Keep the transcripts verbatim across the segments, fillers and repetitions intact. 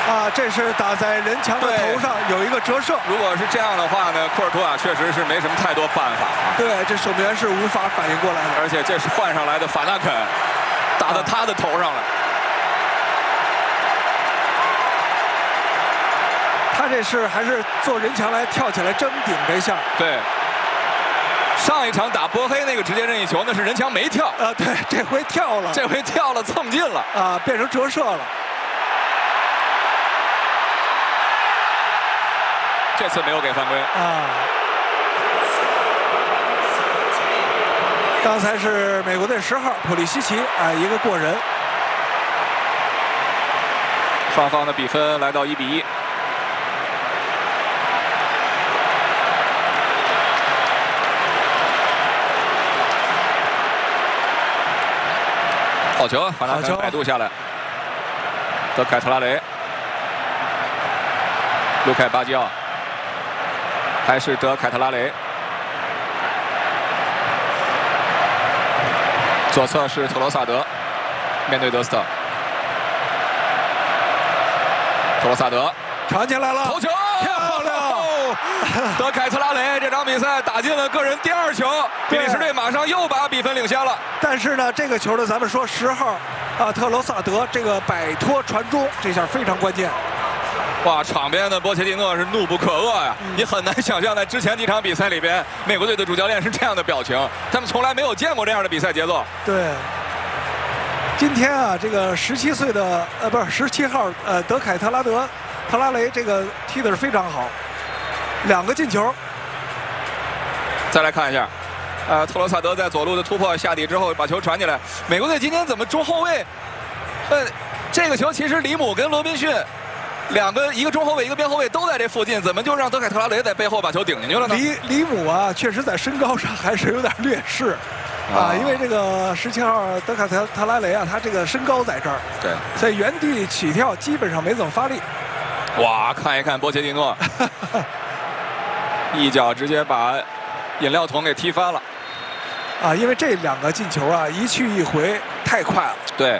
啊，这是打在人墙的头上，有一个折射。 如果是这样的话呢，库尔图瓦确实是没什么太多办法。 对，这守门员是无法反应过来的。 而且这是换上来的法纳肯，打到他的头上了。 他这是还是做人墙来跳起来争顶这项。 对。上一场打波黑那个直接任意球，那是人墙没跳。 啊，对，这回跳了。 这回跳了，蹭进了。 啊，变成折射了。 这次没有给犯规啊！刚才是美国队十号普利西奇啊，一个过人。 双方的比分来到一比一。好球，法纳肯摆渡下来，德凯特拉雷，卢凯巴基奥。还是德凯特拉雷，左侧是特罗萨德，面对德斯特，特罗萨德传进来了， 头球漂亮！ 德凯特拉雷这场比赛打进了个人第二球，比利时队马上又把比分领先了。 但是呢，这个球呢，咱们说十号啊，特罗萨德这个摆脱传中，这下非常关键。 哇，场边的波切蒂诺是怒不可遏呀！嗯、你很难想象，在之前几场比赛里边，美国队的主教练是这样的表情，他们从来没有见过这样的比赛节奏。 对，今天啊，这个十七岁的呃，不是十七号呃，德凯特拉德特拉雷这个踢的是非常好，两个进球。 再来看一下，呃，特罗萨德在左路的突破下底之后，把球传进来。美国队今天怎么中后卫？呃，这个球其实里姆跟罗宾逊。两个一个中后卫一个边后卫都在这附近，怎么就让德凯特拉雷在背后把球顶进去了呢？ 里里姆啊，确实在身高上还是有点劣势，啊，啊因为这个十七号德凯特特拉雷啊，他这个身高在这儿， 对， 在原地起跳基本上没怎么发力。 哇，看一看波切蒂诺，一脚直接把饮料桶给踢翻了， 啊，因为这两个进球啊，一去一回太快了。 对。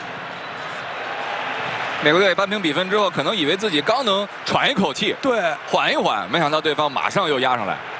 美国队扳平比分之后，可能以为自己刚能喘一口气， 对， 缓一缓，没想到对方马上又压上来。